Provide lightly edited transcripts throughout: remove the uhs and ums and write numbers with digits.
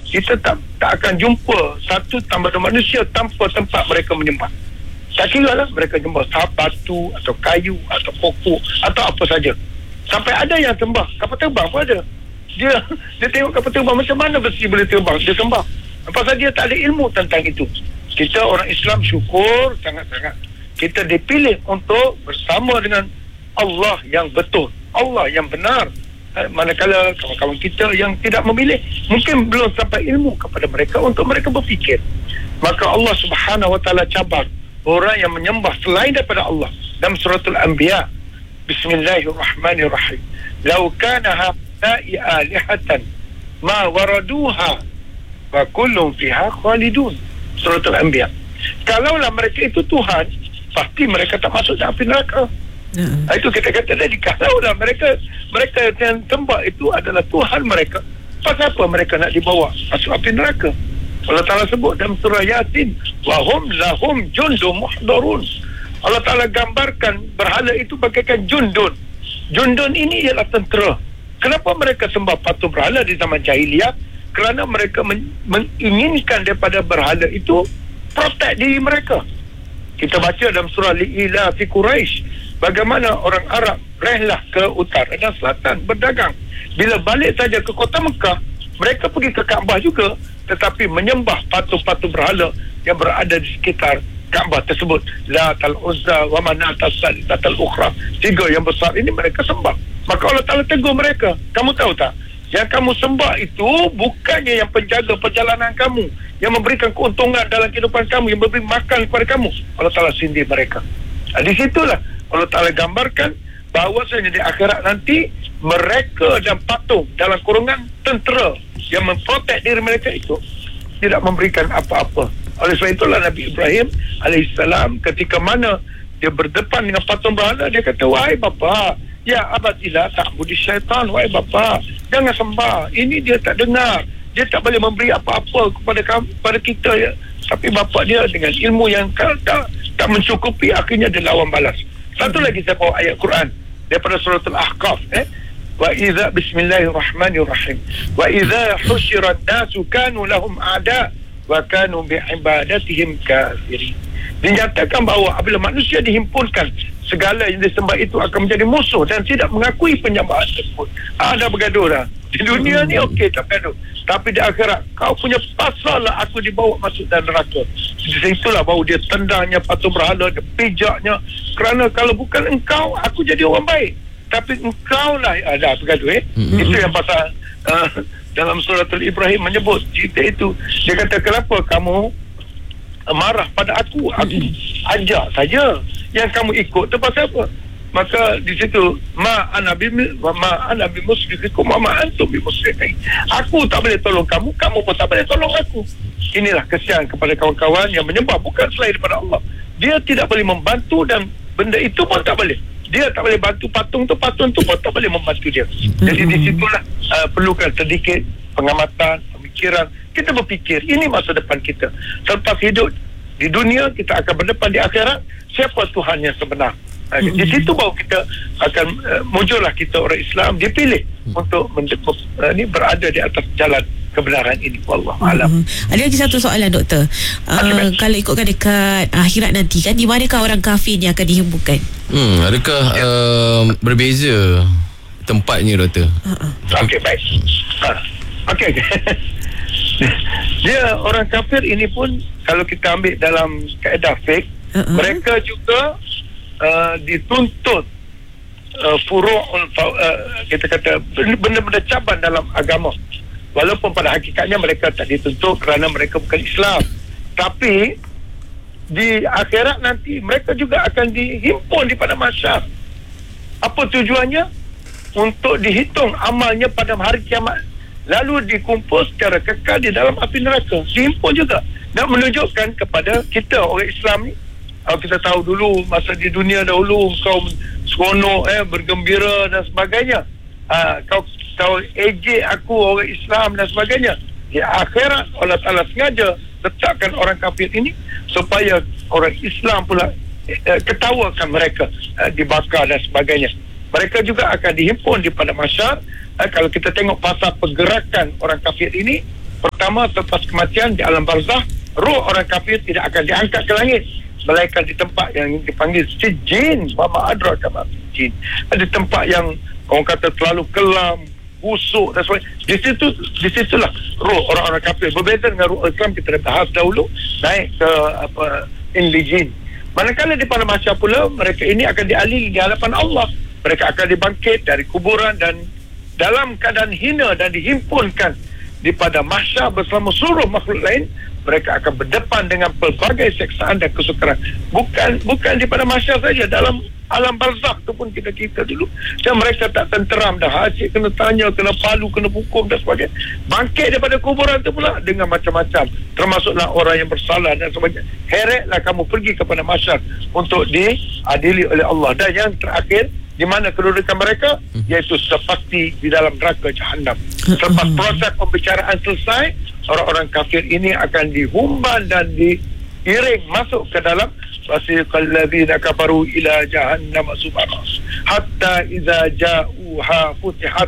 kita tak akan jumpa satu tambah manusia tanpa tempat mereka menyembah. Tak kira lah mereka menyembah batu atau kayu atau pokok atau apa saja. Sampai ada yang sembah kapal terbang pun ada. Dia tengok kapal terbang, macam mana besi boleh terbang, dia sembah. Pasal dia tak ada ilmu tentang itu. Kita orang Islam syukur sangat-sangat kita dipilih untuk bersama dengan Allah yang betul, Allah yang benar. Manakala kawan-kawan kita yang tidak memilih, mungkin belum sampai ilmu kepada mereka untuk mereka berfikir. Maka Allah Subhanahu wa taala cabar orang yang menyembah selain daripada Allah dalam suratul Anbiya. Bismillahirrahmanirrahim. Law kana haula'i alihatan ma waraduha wa kullun fiha khalidun. Suratul Anbiya. Kalaulah mereka itu Tuhan, pasti mereka tak masuk dalam api neraka. Itu kita kata tadi, kalaulah mereka yang sembah itu adalah Tuhan mereka, pasal apa mereka nak dibawa masuk api neraka? Allah Ta'ala sebut dalam surah Yasin, wahum lahum jundum muhdharun. Allah Ta'ala gambarkan berhala itu bagaikan jundun. Jundun ini ialah tentera. Kenapa mereka sembah patung berhala di zaman jahiliah? Kerana mereka menginginkan daripada berhala itu protect diri mereka. Kita baca dalam surah Li'ila fi Quraisy, bagaimana orang Arab rehlah ke utara dan selatan berdagang. Bila balik saja ke kota Mekah, mereka pergi ke Kaabah juga, tetapi menyembah patung-patung berhala yang berada di sekitar Kaabah tersebut. Latal Uzza wa Manat as-Salisatal Ukhra. 3 yang besar ini mereka sembah. Maka Allah Ta'ala tegur mereka. Kamu tahu tak? Yang kamu sembah itu bukannya yang penjaga perjalanan kamu, yang memberikan keuntungan dalam kehidupan kamu, yang memberi makan kepada kamu. Allah Ta'ala sindir mereka. Di situlah Allah Ta'ala gambarkan bahawasanya di akhirat nanti mereka dan patung dalam kurungan tentera yang memprotek diri mereka itu tidak memberikan apa-apa. Oleh sebab itulah Nabi Ibrahim alaihissalam ketika mana dia berdepan dengan patung berhala, dia kata, wahai bapa, ya abatilah ta'budi syaitan, wahai bapa, jangan sembah. Ini dia tak dengar, dia tak boleh memberi apa-apa kepada kita ya. Tapi bapa dia dengan ilmu yang tak mencukupi, akhirnya dia lawan balas. Satu lagi saya bawa ayat Quran daripada surah Al-Ahqaf. Wa idza bismillahirrahmanirrahim. Wa idza husyira an-nasu kanu lahum a'da wa kanu bi'ibadatihim kafirin. Dinyatakan bahawa apabila manusia dihimpunkan, segala yang disembah itu akan menjadi musuh dan tidak mengakui penyembahan tersebut. Ada bergaduh dah. Di dunia ni okey, tak bergaduh. Tapi di akhirat, kau punya pasal lah aku dibawa masuk dalam neraka. Di situlah baru dia tendangnya patung berhala, dia pijaknya. Kerana kalau bukan engkau, aku jadi orang baik. Tapi engkau lah ada bergaduh. Itu yang pasal dalam surah Al-Ibrahim menyebut cerita itu. Dia kata, kenapa kamu marah pada aku? Aku ajak saja, yang kamu ikut tu pasal apa? Maka di situ ma ana bimusrikikum wa ma antum bimusrikin. Aku tak boleh tolong kamu, kamu pun tak boleh tolong aku. Inilah kesian kepada kawan-kawan yang menyembah bukan selain daripada Allah. Dia tidak boleh membantu dan benda itu pun tak boleh. Dia tak boleh bantu patung tu pun tak boleh membantu dia. Jadi di situlah perlukan sedikit pengamatan, pemikiran. Kita berfikir ini masa depan kita. Selepas hidup di dunia, kita akan berdepan di akhirat. Siapa Tuhan yang sebenar? Di situ baru kita akan muncullah kita orang Islam dipilih untuk berada di atas jalan kebenaran ini. Wallahualam. Ada lagi satu soalan, doktor. Kalau ikutkan dekat akhirat nanti kan, di manakah orang kafir yang akan dihimpunkan? Adakah berbeza tempatnya, doktor? Okey, baik. Okey. Dia orang kafir ini pun kalau kita ambil dalam kaedah fiqh, mereka juga dituntut kita kata benda-benda caban dalam agama, walaupun pada hakikatnya mereka tak dituntut kerana mereka bukan Islam. Tapi di akhirat nanti mereka juga akan dihimpun di padang mahsyar. Apa tujuannya? Untuk dihitung amalnya pada hari kiamat, lalu dikumpul secara kekal di dalam api neraka. Dihimpun juga nak menunjukkan kepada kita orang Islam ni, kalau kita tahu dulu masa di dunia dahulu kau seronok bergembira dan sebagainya, kau ejek aku orang Islam dan sebagainya. Di akhirat Allah Ta'ala sengaja letakkan orang kafir ini supaya orang Islam pula ketawakan mereka, dibakar dan sebagainya. Mereka juga akan dihimpun di padang mahsyar. Kalau kita tengok pasal pergerakan orang kafir ini, Pertama, selepas kematian di alam barzah, roh orang kafir tidak akan diangkat ke langit, melainkan di tempat yang dipanggil sijin. Mama adraka ma sijin. Ada tempat yang orang kata terlalu kelam, busuk dan sebagainya. Di situlah roh orang-orang kafir. Berbeza dengan roh Islam, kita dah bahas dahulu, naik ke Inlijin. Manakala di pada masa pula, mereka ini akan dialili di hadapan Allah. Mereka akan dibangkit dari kuburan dan dalam keadaan hina dan dihimpunkan di pada mahsyar bersama seluruh makhluk lain. Mereka akan berdepan dengan pelbagai seksaan dan kesukaran. Bukan di pada mahsyar saja, dalam alam barzakh tu pun kita dulu. Dan mereka tak tenteram dah. Asyik kena tanya, kena palu, kena hukum dan sebagainya. Bangkit daripada kuburan tu pula dengan macam-macam. Termasuklah orang yang bersalah dan sebagainya. Heretlah kamu pergi kepada mahsyar untuk diadili oleh Allah. Dan yang terakhir, di mana kedudukan mereka, iaitu sepasti di dalam neraka Jahannam. Selepas proses pembicaraan selesai, orang-orang kafir ini akan dihumban dan diiring masuk ke dalam wasiqal ladzina kafaru ila jahannam subhana hatta idza ja'uha futihat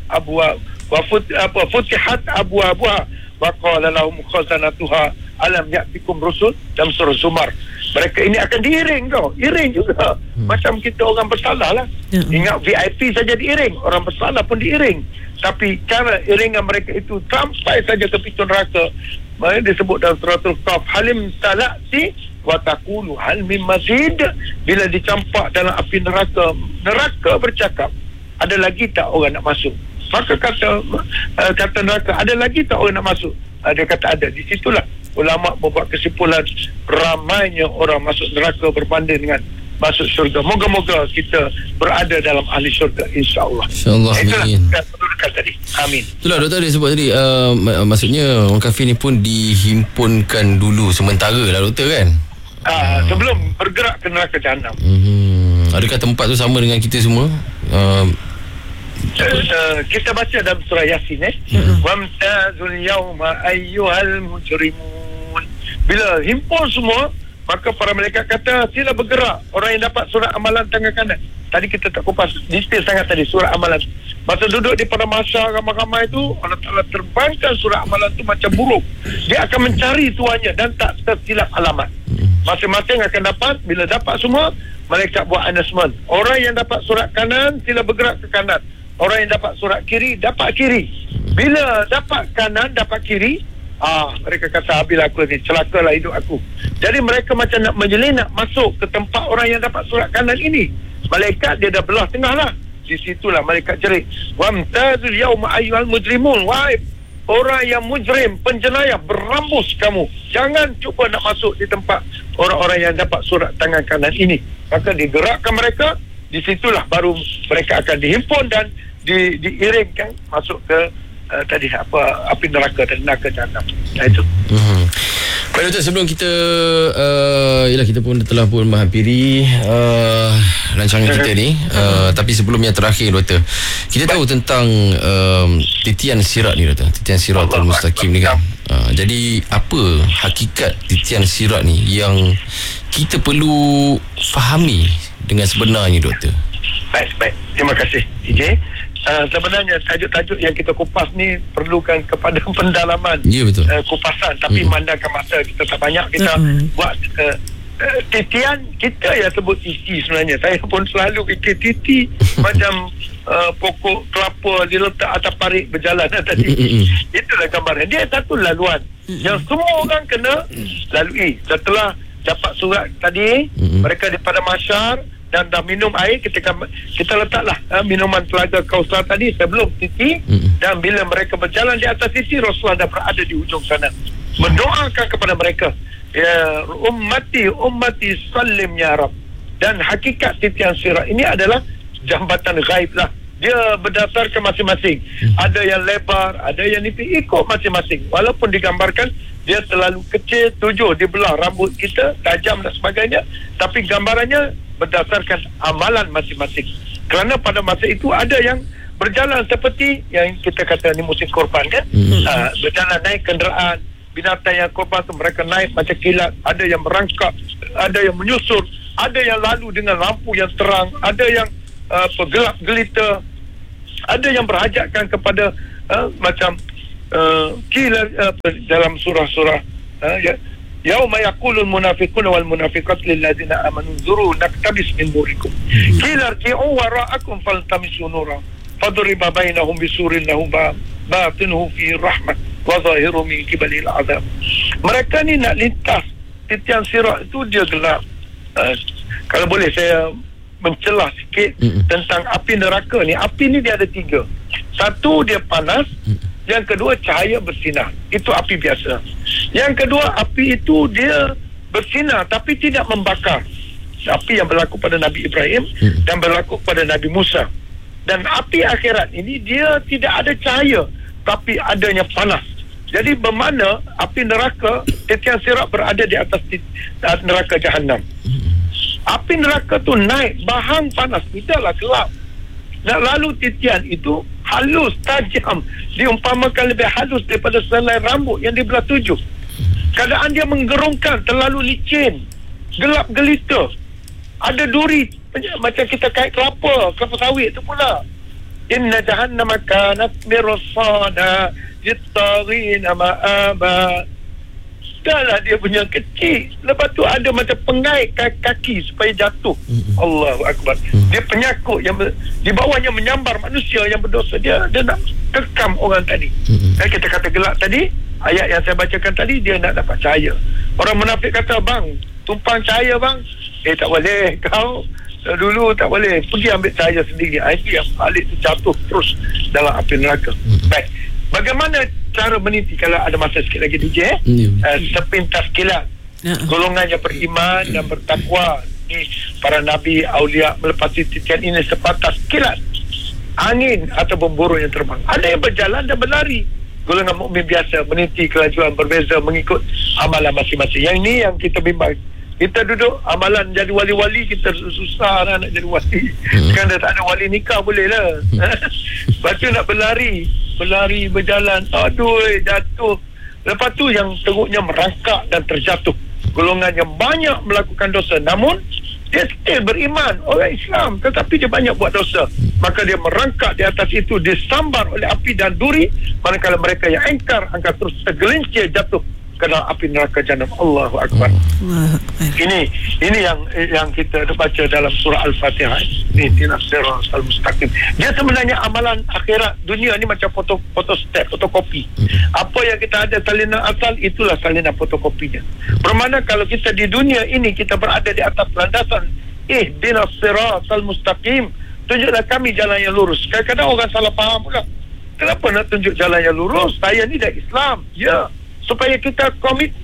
abwabuha wa qala lahum khazanatuha alam ya'tikum rusul. Dalam surah Zumar, mereka ini akan diiring iring juga. Macam kita orang bersalah lah. Ingat VIP saja diiring, orang bersalah pun diiring. Tapi cara iringan mereka itu sampai saja ke pintu neraka. Mereka disebut dalam suratul Qaf, halim talati wa taqulu hal min mazid. Bila dicampak dalam api neraka, neraka bercakap, ada lagi tak orang nak masuk? Maka kata neraka, ada lagi tak orang nak masuk? Dia kata ada. Di situlah ulama membuat kesimpulan ramainya orang masuk neraka berbanding dengan masuk syurga. Moga-moga kita berada dalam ahli syurga, insya-Allah. InsyaAllah, amin. Itulah tadi. Amin. Itulah doktor dia sebut tadi, maksudnya orang kafir ni pun dihimpunkan dulu sementara lah doktor kan? Sebelum bergerak ke neraka Jahannam. Adakah tempat tu sama dengan kita semua? Kita baca dalam surah Yasin wamtazul yawma ayyuhal mujrimun. Bila himpun semua, maka para malaikat kata, sila bergerak orang yang dapat surat amalan tangan kanan. Tadi kita tak kupas detail sangat tadi surat amalan. Masa duduk di pada masa ramai-ramai itu, Allah Ta'ala terbangkan surat amalan itu macam burung. Dia akan mencari tuannya dan tak tersilap alamat. Masing-masing akan dapat. Bila dapat semua, malaikat buat announcement. Orang yang dapat surat kanan, sila bergerak ke kanan. Orang yang dapat surat kiri, dapat kiri. Bila dapat kanan, dapat kiri, mereka kata, habislah aku ni, celakalah hidup aku. Jadi mereka macam nak menyelinap masuk ke tempat orang yang dapat surat kanan ini. Malaikat dia dah belah tengah lah. Di situlah malaikat jerit, wamtazul yawma ayyuhal mujrimun. Wahai orang yang mujrim, penjenayah, berambus kamu, jangan cuba nak masuk di tempat orang-orang yang dapat surat tangan kanan ini. Maka digerakkan mereka. Di situlah baru mereka akan dihimpun dan diiringkan masuk ke api neraka dan neraka Jahannam. Itu. Baik doktor, sebelum kita kita pun telah pun menghampiri rancangan kita ni, tapi sebelum yang terakhir doktor, kita tahu tentang titian sirat ni doktor, titian siratal mustaqim ni kan. Jadi apa hakikat titian sirat ni yang kita perlu fahami dengan sebenarnya doktor? Baik. Terima kasih DJ. Sebenarnya tajuk-tajuk yang kita kupas ni perlukan kepada pendalaman, betul. Kupasan. Tapi mandangkan masa kita tak banyak, kita buat titian. Kita yang sebut titi sebenarnya. Saya pun selalu fikir titi macam pokok kelapa diletak atas parit berjalan tadi. Itulah gambaran. Dia satu laluan yang semua orang kena lalui. Setelah dapat surat tadi, mereka di pada mahsyar dan dah minum air, kita letaklah minuman telaga Kausar tadi sebelum titi. Dan bila mereka berjalan di atas titi, Rasulullah dah berada di ujung sana mendoakan kepada mereka, ya ummati sallim ya Rab. Dan hakikat titian sirat ini adalah jambatan ghaib lah. Dia berdasarkan masing-masing. Ada yang lebar, ada yang nipis, ikut masing-masing. Walaupun digambarkan dia terlalu kecil, 7 dibelah rambut kita, tajam dan sebagainya, tapi gambarannya berdasarkan amalan masing-masing. Kerana pada masa itu ada yang berjalan seperti yang kita kata ni musim korban kan, berjalan naik kenderaan binatang yang korban tu, mereka naik macam kilat, ada yang merangkak, ada yang menyusur, ada yang lalu dengan lampu yang terang, ada yang gelap gelita, ada yang berhajatkan kepada macam dalam surah-surah yauma yaqulul munafiquna wal munafiqatu lil ladzina amanu zuru naktabis min nurikum qila irji'u wara'akum faltamisu nura fadriba bainahum bisurin lahu batinuhu fi rahmah wa zahiruhu min qibalil azab. Mereka ni nak lintas titian sirat itu dia gelap. Kalau boleh saya mencelah sikit tentang api neraka ni. Api ni dia ada 3. Satu, dia panas. Yang kedua, cahaya bersinar. Itu api biasa. Yang kedua, api itu dia bersinar tapi tidak membakar. Api yang berlaku pada Nabi Ibrahim dan berlaku pada Nabi Musa. Dan api akhirat ini dia tidak ada cahaya tapi adanya panas. Jadi bermakna api neraka, titian sirat berada di atas neraka Jahannam. Api neraka tu naik, bahang panas, tidaklah gelap. Nak lalu titian itu halus, tajam, diumpamakan lebih halus daripada selai rambut yang dibelah 7. Keadaan dia menggerungkan, terlalu licin, gelap gelita, ada duri macam kita kait kelapa sawit tu pula. Inna jahannama kanat mirsada littagina ma'aba. Dahlah dia punya kecil, lepas tu ada macam pengait kaki supaya jatuh. Allahu Akbar. Dia penyakut yang di bawahnya menyambar manusia yang berdosa. Dia nak kekam orang tadi. Kita kata gelap tadi, ayat yang saya bacakan tadi, dia nak dapat cahaya. Orang munafik kata, bang, tumpang cahaya bang. Tak boleh, kau dulu tak boleh, pergi ambil cahaya sendiri. Itu yang balik tu jatuh terus dalam api neraka. Baik, bagaimana cara meniti? Kalau ada masa sikit lagi DJ, sepintas kilat golongan yang beriman dan bertakwa ni, para nabi, aulia melepasi titian ini sepatas kilat angin atau burung yang terbang. Ada yang berjalan dan berlari. Golongan mukmin biasa meniti kelajuan berbeza mengikut amalan masing-masing. Yang ini yang kita bimbang. Kita duduk amalan jadi wali-wali, kita susah nak jadi wali. Sekarang dah tak ada wali nikah boleh lah. Lepas tu nak berlari, berjalan, aduh, jatuh. Lepas tu yang teruknya merangkak dan terjatuh. Golongan yang banyak melakukan dosa, namun dia still beriman, orang Islam, tetapi dia banyak buat dosa. Maka dia merangkak di atas itu, disambar oleh api dan duri. Manakala mereka yang engkar, akan terus tergelincir jatuh ke dalam api neraka Jahannam. Allahu Akbar. Ini yang kita baca dalam surah Al-Fatihah. Ini ihdinas siratal mustaqim. Dia sebenarnya amalan akhirat dunia ni macam fotostat, fotokopi. Apa yang kita ada salinan asal, itulah salinan fotokopinya. Bermakna kalau kita di dunia ini kita berada di atas landasan ihdinas siratal mustaqim, tunjuklah kami jalan yang lurus. Kadang-kadang orang salah faham pula. Kenapa nak tunjuk jalan yang lurus? Saya ni dah Islam. Ya, supaya kita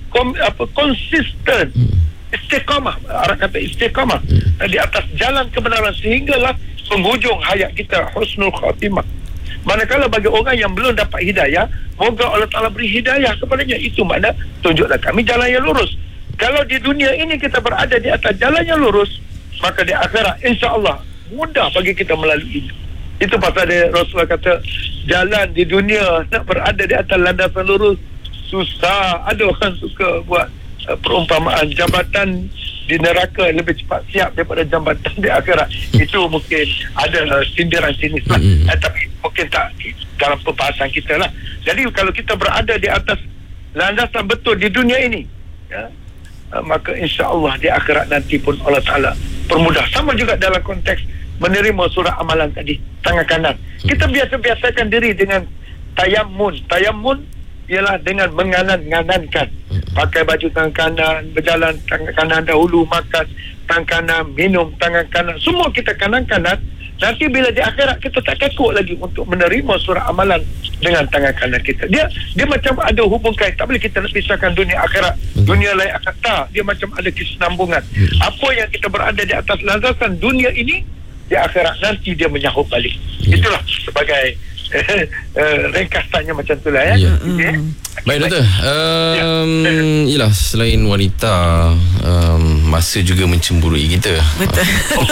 konsisten, istiqamah. Arab kata istiqamah di atas jalan kebenaran, sehinggalah penghujung hayat kita husnul khatimah. Manakala bagi orang yang belum dapat hidayah, moga Allah Ta'ala beri hidayah kepadanya. Itu makna tunjuklah kami jalan yang lurus. Kalau di dunia ini kita berada di atas jalan yang lurus, maka di akhirat insya-Allah mudah bagi kita melalui itu. Itu pasal dia Rasulullah kata, jalan di dunia nak berada di atas landasan lurus susah. Ada orang suka buat perumpamaan jambatan di neraka lebih cepat siap daripada jambatan di akhirat. Itu mungkin ada sindiran sinis lah, tapi mungkin tak dalam pembahasan kita lah. Jadi kalau kita berada di atas landasan betul di dunia ini, ya, maka insya-Allah di akhirat nanti pun Allah Ta'ala permudah. Sama juga dalam konteks menerima surah amalan tadi, tangan kanan. Kita biasa-biasakan diri dengan tayammun. Tayammun ialah dengan menganan-nganankan. Pakai baju tangan kanan, berjalan tangan kanan dahulu, makan tangan kanan, minum tangan kanan, semua kita kanan-kanan. Nanti bila di akhirat kita tak takut lagi untuk menerima surah amalan dengan tangan kanan kita. Dia macam ada hubung kait. Tak boleh kita nak pisahkan dunia akhirat, dunia lain akan tak. Dia macam ada kesinambungan. Apa yang kita berada di atas landasan dunia ini, di akhirat nanti dia menyahut balik. Itulah sebagai ringkasannya macam itulah ya. Baik doktor. Yelah, selain wanita, masa juga mencemburui kita. Betul.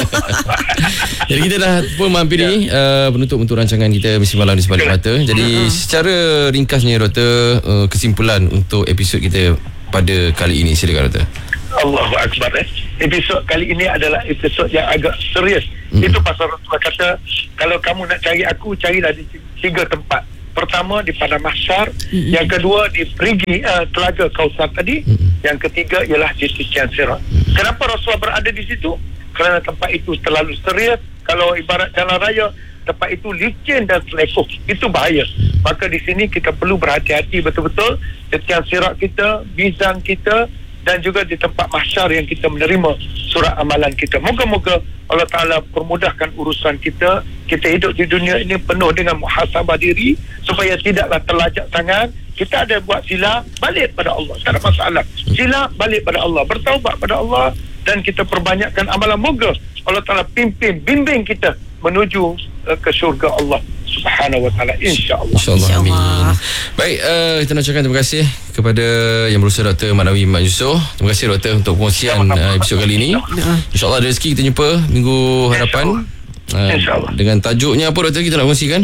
Jadi kita dah pun menghampiri penutup untuk rancangan kita Misi Malam di Sebalik Mata. Jadi secara ringkasnya doktor, kesimpulan untuk episod kita pada kali ini, silakan doktor. Allahu Akbar. Episod kali ini adalah episod yang agak serius. Itu pasal Rasulullah kata, kalau kamu nak cari aku, carilah di 3 tempat. pertama di Padang Mahsyar, yang kedua di perigi Telaga Kausar tadi, yang ketiga ialah di titian Sirat. Kenapa Rasulullah berada di situ? Kerana tempat itu terlalu serius. Kalau ibarat jalan raya, tempat itu licin dan selekoh, itu bahaya. Maka di sini kita perlu berhati-hati betul-betul. Titian Sirat kita, mizan kita, dan juga di tempat mahsyar yang kita menerima surat amalan kita. Moga-moga Allah Ta'ala permudahkan urusan kita. Kita hidup di dunia ini penuh dengan muhasabah diri, supaya tidaklah terlajak sangat. Kita ada buat silap, balik pada Allah, tak ada masalah. Silap, balik pada Allah, bertaubat pada Allah, dan kita perbanyakkan amalan. Moga Allah Ta'ala bimbing kita menuju ke syurga Allah Subhanahu wa ta'ala, insya-Allah. InsyaAllah, amin. Baik, kita nak ucapkan terima kasih kepada yang berusaha Dr. Manawi Mat Yusof. Terima kasih Doktor untuk perkongsian episod kali ini. InsyaAllah ada rezeki kita jumpa minggu hadapan. InsyaAllah. Dengan tajuknya apa Doktor kita nak kongsikan?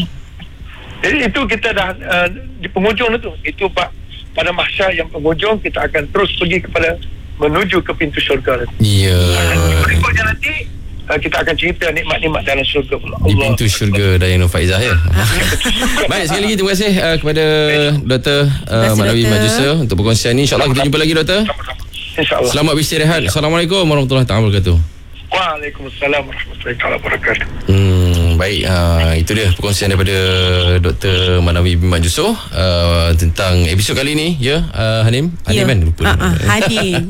Jadi itu kita dah di penghujung itu. Itu pada mahsyar yang penghujung, kita akan terus pergi kepada menuju ke pintu syurga. Ya. Berikutnya nanti kita akan cerita nikmat-nikmat dalam syurga pula. Di pintu syurga Dayang Nur Faizah ya. Baik, sekali lagi terima kasih kepada Dr. Manawi Mat Yusof untuk perkongsian ini. InsyaAllah kita jumpa lagi Doktor. InsyaAllah. Selamat beristirahat. Assalamualaikum warahmatullahi wabarakatuh. Waalaikumsalam warahmatullahi wabarakatuh. Baik, itu dia perkongsian daripada Dr. Manawi Mat Yusof tentang episod kali ni ya. Hanim kan lupa. Hanim.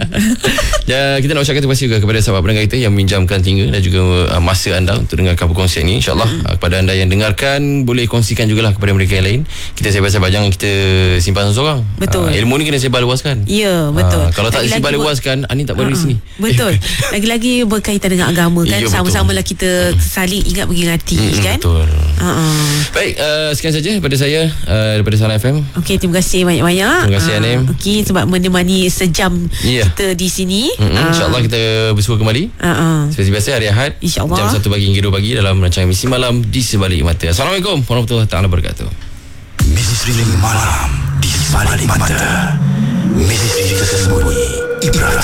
Ya, kita nak ucapkan terima kasih juga kepada sahabat pendengar kita yang meminjamkan telinga dan juga masa anda untuk dengarkan perkongsian ini. InsyaAllah kepada anda yang dengarkan, boleh kongsikan jugalah kepada mereka yang lain. Kita sebar-sebar, jangan kita simpan seorang-seorang. Betul. Ilmu ni kena sebar luaskan. Ya, betul. Kalau tak sebar luaskan, ni tak boleh di sini. Betul. Lagi-lagi berkaitan dengan agama kan. Ya, sama-samalah kita saling ingat mengingati kan. Betul. Baik, sekian saja daripada saya, daripada Salam FM. Okey, terima kasih banyak-banyak. Terima kasih Hanim. Okey, sebab menemani sejam kita di sini. InsyaAllah kita bersua kembali seperti biasa hari Ahad, InsyaAllah, jam 1 pagi hingga 2 pagi dalam rancangan Misi Malam di Sebalik Mata. Assalamualaikum warahmatullahi wabarakatuh. Misi Malam di Sebalik Mata. Misi tersembunyi Ibrahim.